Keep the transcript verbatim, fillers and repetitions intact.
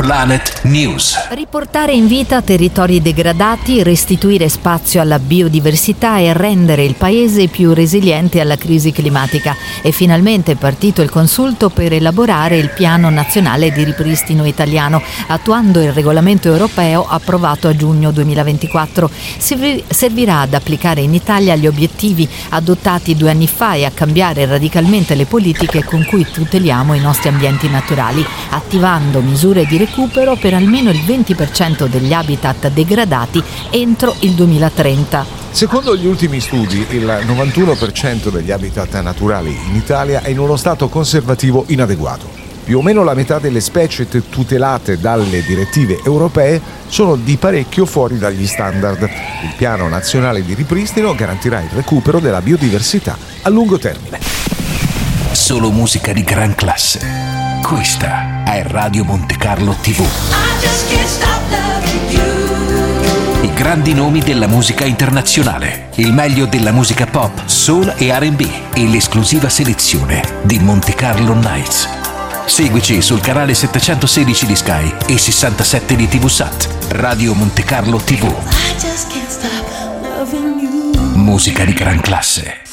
Planet News. Riportare in vita territori degradati, restituire spazio alla biodiversità e rendere il paese più resiliente alla crisi climatica. È finalmente partito il consulto per elaborare il Piano Nazionale di Ripristino Italiano, attuando il regolamento europeo approvato a giugno duemilaventiquattro. Servirà ad applicare in Italia gli obiettivi adottati due anni fa e a cambiare radicalmente le politiche con cui tuteliamo i nostri ambienti naturali, attivando misure di recupero per almeno il venti per cento degli habitat degradati entro il duemilatrenta. Secondo gli ultimi studi, il novantuno per cento degli habitat naturali in Italia è in uno stato conservativo inadeguato. Più o meno la metà delle specie tutelate dalle direttive europee sono di parecchio fuori dagli standard. Il Piano Nazionale di Ripristino garantirà il recupero della biodiversità a lungo termine. Solo musica di gran classe. Questa è Radio Monte Carlo tivù. I grandi nomi della musica internazionale, il meglio della musica pop, soul e R and B e l'esclusiva selezione di Monte Carlo Nights. Seguici sul canale settecentosedici di Sky e sessantasette di T V Sat. Radio Monte Carlo tivù. Musica di gran classe.